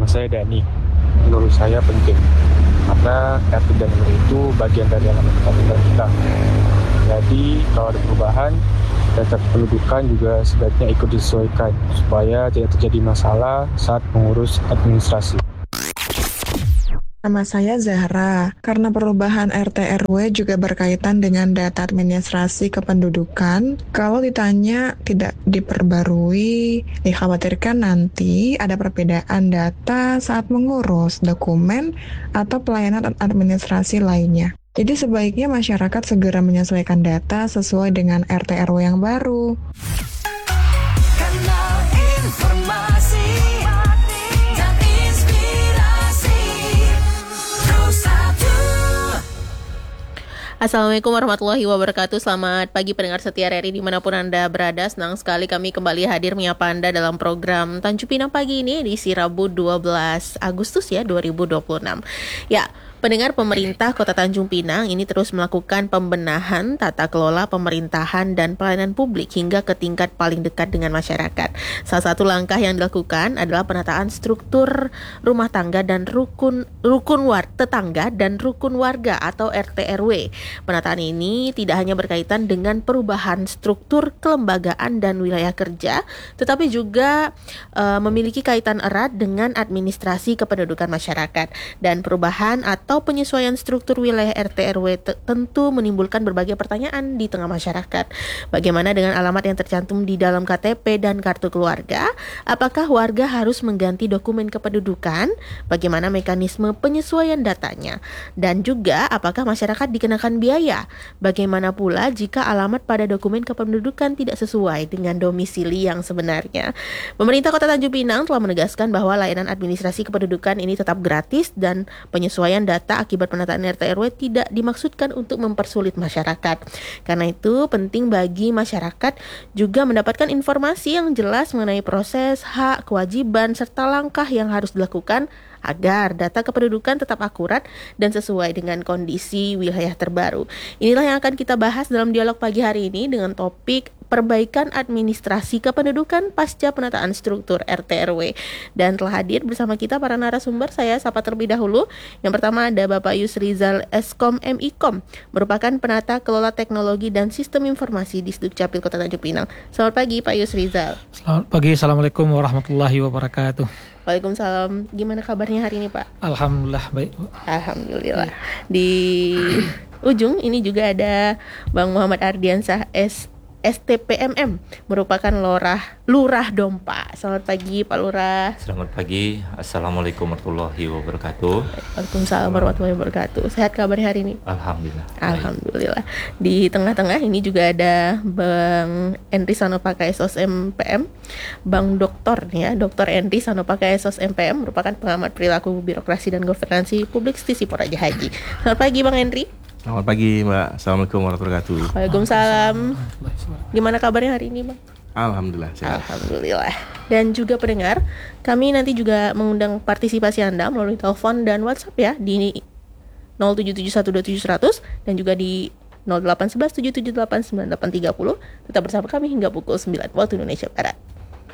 saya Dani. Menurut saya penting, karena RT dan RW itu bagian dari alamat kependudukan kita. Jadi kalau ada perubahan, data kependudukan juga sebaiknya ikut disesuaikan supaya tidak terjadi masalah saat mengurus administrasi. Nama saya Zahra. Karena perubahan RT RW juga berkaitan dengan data administrasi kependudukan, kalau ditanya tidak diperbarui, dikhawatirkan nanti ada perbedaan data saat mengurus dokumen atau pelayanan administrasi lainnya. Jadi sebaiknya masyarakat segera menyesuaikan data sesuai dengan RT RW yang baru. Kanal informasi dan inspirasi Terus Satu. Assalamualaikum warahmatullahi wabarakatuh. Selamat pagi pendengar setia RRI dimanapun Anda berada. Senang sekali kami kembali hadir menyapa Anda dalam program Tanjung Pinang pagi ini di Rabu 12 Agustus 2026. Ya, pendengar, pemerintah Kota Tanjung Pinang ini terus melakukan pembenahan tata kelola pemerintahan dan pelayanan publik hingga ke tingkat paling dekat dengan masyarakat. Salah satu langkah yang dilakukan adalah penataan struktur rumah tangga dan rukun tetangga dan rukun warga atau RT RW. Penataan ini tidak hanya berkaitan dengan perubahan struktur kelembagaan dan wilayah kerja, tetapi juga memiliki kaitan erat dengan administrasi kependudukan masyarakat. Dan perubahan atau penyesuaian struktur wilayah RT RW tentu menimbulkan berbagai pertanyaan di tengah masyarakat. Bagaimana dengan alamat yang tercantum di dalam KTP dan kartu keluarga? Apakah warga harus mengganti dokumen kependudukan? Bagaimana mekanisme penyesuaian datanya? Dan juga apakah masyarakat dikenakan biaya? Bagaimana pula jika alamat pada dokumen kependudukan tidak sesuai dengan domisili yang sebenarnya? Pemerintah Kota Tanjung Pinang telah menegaskan bahwa layanan administrasi kependudukan ini tetap gratis dan penyesuaian data akibat penataan RT RW tidak dimaksudkan untuk mempersulit masyarakat. Karena itu penting bagi masyarakat juga mendapatkan informasi yang jelas mengenai proses, hak, kewajiban, serta langkah yang harus dilakukan agar data kependudukan tetap akurat dan sesuai dengan kondisi wilayah terbaru. Inilah yang akan kita bahas dalam dialog pagi hari ini dengan topik perbaikan administrasi kependudukan pasca penataan struktur RT RW. Dan telah hadir bersama kita para narasumber. Saya sapa terlebih dahulu. Yang pertama ada Bapak Yusrizal Eskom MIkom, merupakan penata kelola teknologi dan sistem informasi di Dukcapil Kota Tanjung Pinang. Selamat pagi Pak Yusrizal. Selamat pagi, Assalamualaikum warahmatullahi wabarakatuh. Waalaikumsalam. Gimana kabarnya hari ini Pak? Alhamdulillah baik. Alhamdulillah. Di ujung ini juga ada Bang Muhammad Ardiansah STPMM, merupakan Lurah Dompa. Selamat pagi Pak Lurah. Selamat pagi. Assalamualaikum warahmatullahi wabarakatuh. Waalaikumsalam warahmatullahi wabarakatuh. Sehat kabarnya hari ini? Alhamdulillah. Alhamdulillah. Di tengah-tengah ini juga ada Bang Endri Sanopaka SOS MPM, Bang Doktor Endri Sanopaka SOS MPM, merupakan pengamat perilaku birokrasi dan governansi publik Stisi Poraja Haji. Selamat pagi Bang Endri. Selamat pagi Mbak, Assalamualaikum warahmatullahi wabarakatuh. Waalaikumsalam. Gimana kabarnya hari ini Bang? Alhamdulillah sehat. Alhamdulillah. Dan juga pendengar, kami nanti juga mengundang partisipasi Anda melalui telepon dan WhatsApp ya di 077127700 dan juga di 0811 778 9830. Tetap bersama kami hingga pukul 9 waktu Indonesia Barat.